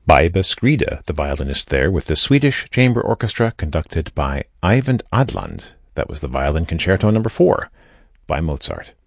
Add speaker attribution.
Speaker 1: Baiba Skrida, the violinist there, with the Swedish Chamber Orchestra conducted by Eyvind Adland. That was the Violin Concerto No. 4 by Mozart.